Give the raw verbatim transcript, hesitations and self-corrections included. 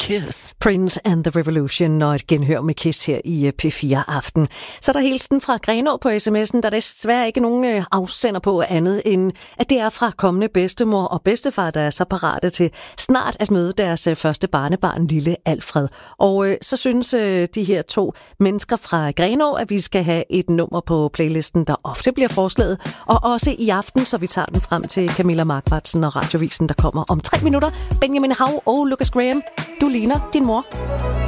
Kiss. Prince and the Revolution og et genhør med Kiss her i P fire Aften. Så er der hilsen fra Grenaa på sms'en, der er desværre ikke nogen afsender på andet end, at det er fra kommende bedstemor og bedstefar, der er så parate til snart at møde deres første barnebarn, lille Alfred. Og øh, så synes øh, de her to mennesker fra Grenaa, at vi skal have et nummer på playlisten, der ofte bliver foreslået, og også i aften, så vi tager den frem til Camilla Markvartsen og Radiovisen, der kommer om tre minutter. Benjamin Hav og Lucas Graham, du ligner din mor.